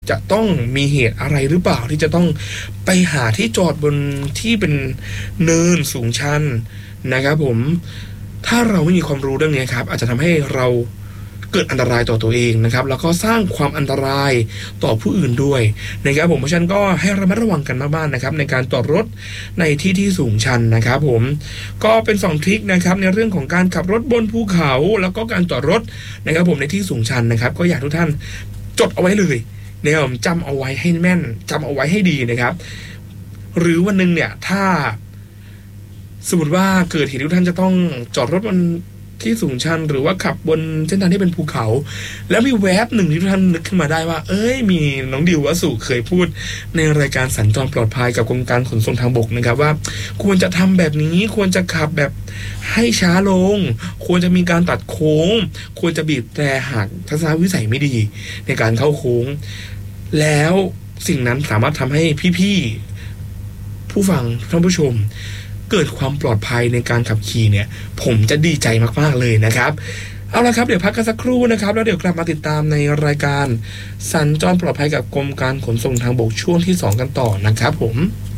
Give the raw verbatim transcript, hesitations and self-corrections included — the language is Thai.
จะต้องมีเหตุอะไรหรือเปล่าที่จะต้องไปหาที่จอดบนที่เป็นเนินสูงชันนะครับผมถ้าเราไม่มีความรู้เรื่องนี้ครับอาจจะทำให้เราเกิดอันตรายต่อตัวเองนะครับแล้วก็สร้างความอันตรายต่อผู้อื่นด้วยนะครับผมเพราะฉะนั้นก็ให้ระมัดระวังกันมากๆนะครับในการจอดรถในที่ที่สูงชันนะครับผมก็เป็นสองทริคนะครับในเรื่องของการขับรถบนภูเขาแล้วก็การจอดรถนะครับผมในที่สูงชันนะครับก็อยากทุกท่านจดเอาไว้เลยนะครับจำเอาไว้ให้แม่นจำเอาไว้ให้ดีนะครับหรือวันนึงเนี่ยถ้าสมมติว่าเกิดเหตุที่ท่านจะต้องจอดรถบนที่สูงชันหรือว่าขับบนเส้นทางที่เป็นภูเขาแล้วมีแวบหนึ่งที่ท่านนึกขึ้นมาได้ว่าเอ้ยมีน้องดิววสุเคยพูดในรายการสัญจรปลอดภัยกับกรมการขนส่งทางบกนะครับว่าควรจะทำแบบนี้ควรจะขับแบบให้ช้าลงควรจะมีการตัดโค้งควรจะบีบแตรหากทัศนวิสัยไม่ดีในการเข้าโค้งแล้วสิ่งนั้นสามารถทำให้พี่ๆผู้ฟังท่านผู้ชมเกิดความปลอดภัยในการขับขี่เนี่ยผมจะดีใจมากๆเลยนะครับเอาละครับเดี๋ยวพักกันสักครู่นะครับแล้วเดี๋ยวกลับมาติดตามในรายการสัญจรปลอดภัยกับกรมการขนส่งทางบกช่วงที่สองกันต่อนะครับผม